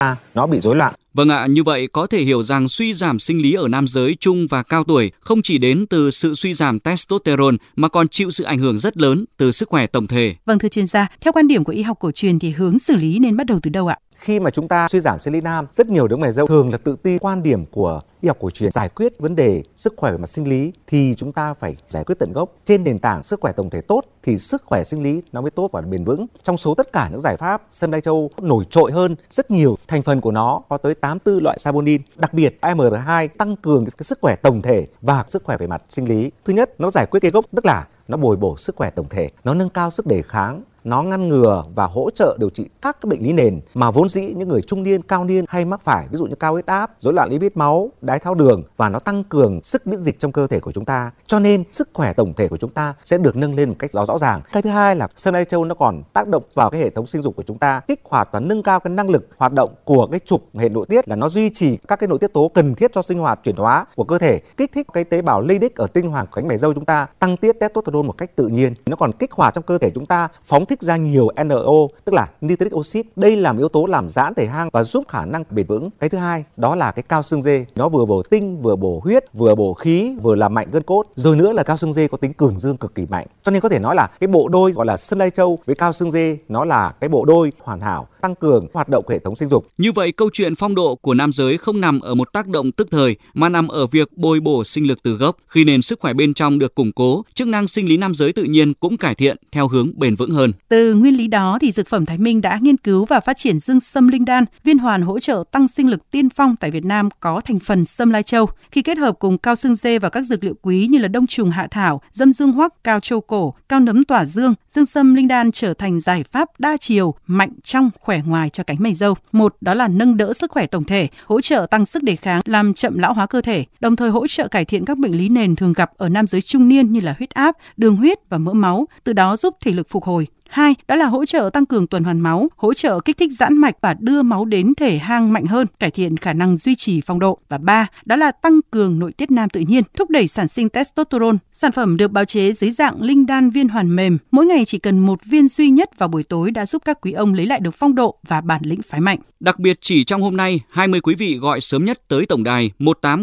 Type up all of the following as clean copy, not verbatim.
nó bị rối loạn. Vâng ạ, như vậy có thể hiểu rằng suy giảm sinh lý ở nam giới trung và cao tuổi không chỉ đến từ sự suy giảm testosterone mà còn chịu sự ảnh hưởng rất lớn từ sức khỏe tổng thể. Vâng, thưa chuyên gia, theo quan điểm của y học cổ truyền thì hướng xử lý nên bắt đầu từ đâu ạ? Khi mà chúng ta suy giảm sinh lý nam, rất nhiều đứa mày râu thường là tự ti quan điểm của y học cổ truyền giải quyết vấn đề sức khỏe về mặt sinh lý thì chúng ta phải giải quyết tận gốc. Trên nền tảng sức khỏe tổng thể tốt thì sức khỏe sinh lý nó mới tốt và bền vững. Trong số tất cả những giải pháp, sâm lai châu nổi trội hơn rất nhiều, thành phần của nó có tới 84 loại saponin, đặc biệt AMR2 tăng cường cái sức khỏe tổng thể và sức khỏe về mặt sinh lý. Thứ nhất, nó giải quyết cái gốc, tức là nó bồi bổ sức khỏe tổng thể, nó nâng cao sức đề kháng, nó ngăn ngừa và hỗ trợ điều trị các bệnh lý nền mà vốn dĩ những người trung niên, cao niên hay mắc phải, ví dụ như cao huyết áp, rối loạn lipid máu, đái tháo đường, và nó tăng cường sức miễn dịch trong cơ thể của chúng ta. Cho nên sức khỏe tổng thể của chúng ta sẽ được nâng lên một cách rõ ràng. Cái thứ hai là sâm lai châu nó còn tác động vào cái hệ thống sinh dục của chúng ta, kích hoạt và nâng cao cái năng lực hoạt động của cái trục hệ nội tiết, là nó duy trì các cái nội tiết tố cần thiết cho sinh hoạt chuyển hóa của cơ thể, kích thích cái tế bào Leydig ở tinh hoàng của cánh mày râu chúng ta tăng tiết testosterone một cách tự nhiên. Nó còn kích hoạt trong cơ thể chúng ta phóng thích ra nhiều NO, tức là nitric oxide. Đây là một yếu tố làm giãn thể hang và giúp khả năng bền vững. Cái thứ hai đó là cái cao xương dê, nó vừa bổ tinh, vừa bổ huyết, vừa bổ khí, vừa làm mạnh gân cốt. Rồi nữa là cao xương dê có tính cường dương cực kỳ mạnh. Cho nên có thể nói là cái bộ đôi gọi là sâm lai châu với cao xương dê nó là cái bộ đôi hoàn hảo, tăng cường hoạt động hệ thống sinh dục. Như vậy câu chuyện phong độ của nam giới không nằm ở một tác động tức thời mà nằm ở việc bồi bổ sinh lực từ gốc. Khi nền sức khỏe bên trong được củng cố, chức năng sinh lý nam giới tự nhiên cũng cải thiện theo hướng bền vững hơn. Từ nguyên lý đó thì Dược phẩm Thái Minh đã nghiên cứu và phát triển dương sâm linh đan, viên hoàn hỗ trợ tăng sinh lực tiên phong tại Việt Nam có thành phần sâm lai châu. Khi kết hợp cùng cao xương dê và các dược liệu quý như là đông trùng hạ thảo, dâm dương hoắc, cao châu cổ, cao nấm tỏa dương, dương sâm linh đan trở thành giải pháp đa chiều, mạnh trong, khỏe ngoài cho cánh mày râu. Một, đó là nâng đỡ sức khỏe tổng thể, hỗ trợ tăng sức đề kháng, làm chậm lão hóa cơ thể, đồng thời hỗ trợ cải thiện các bệnh lý nền thường gặp ở nam giới trung niên như là huyết áp, đường huyết và mỡ máu, từ đó giúp thể lực phục hồi. 2. Đó là hỗ trợ tăng cường tuần hoàn máu, hỗ trợ kích thích giãn mạch và đưa máu đến thể hang mạnh hơn, cải thiện khả năng duy trì phong độ. Và 3. Đó là tăng cường nội tiết nam tự nhiên, thúc đẩy sản sinh testosterone. Sản phẩm được bào chế dưới dạng linh đan viên hoàn mềm, mỗi ngày chỉ cần một viên duy nhất vào buổi tối đã giúp các quý ông lấy lại được phong độ và bản lĩnh phái mạnh. Đặc biệt chỉ trong hôm nay, 20 quý vị gọi sớm nhất tới tổng đài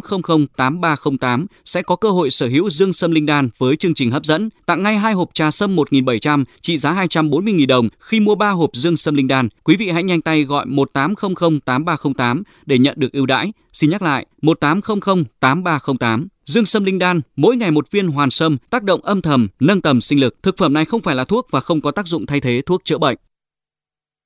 18008308 sẽ có cơ hội sở hữu dương sâm linh đan với chương trình hấp dẫn, tặng ngay 2 hộp trà sâm 1.700 trị giá 240.000 đồng khi mua 3 hộp dương sâm linh đan. Quý vị hãy nhanh tay gọi 18008308 để nhận được ưu đãi. Xin nhắc lại 18008308. Dương sâm linh đan, mỗi ngày một viên hoàn sâm, tác động âm thầm, nâng tầm sinh lực. Thực phẩm này không phải là thuốc và không có tác dụng thay thế thuốc chữa bệnh.